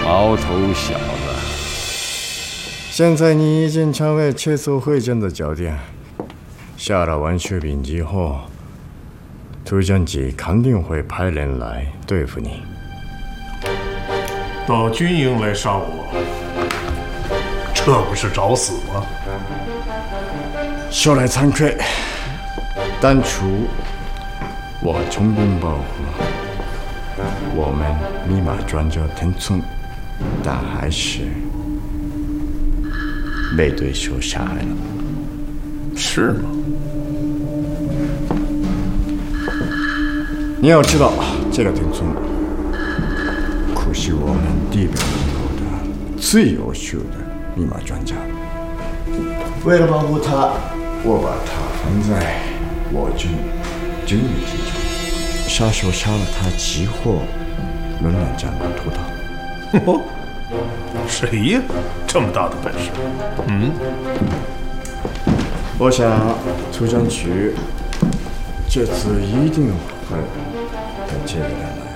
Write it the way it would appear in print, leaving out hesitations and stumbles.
毛头小子。 现在你已经成为切磋会战的焦点，下了完血兵之后，突将机肯定会派人来对付你。 到军营来杀我，这不是找死吗？ 说来惭愧，当初我充分保护我们密码专家田村，但还是被对手杀害了。 是吗？ 你要知道，这个田村可是我们地表以后的最优秀的密码专家。为了保护他，我把他放在我军军旅之中，杀手杀了他，急获轮染长官头岛。 哦，谁呀？这么大的本事？ 我想涂江局这次一定会跟这个人来。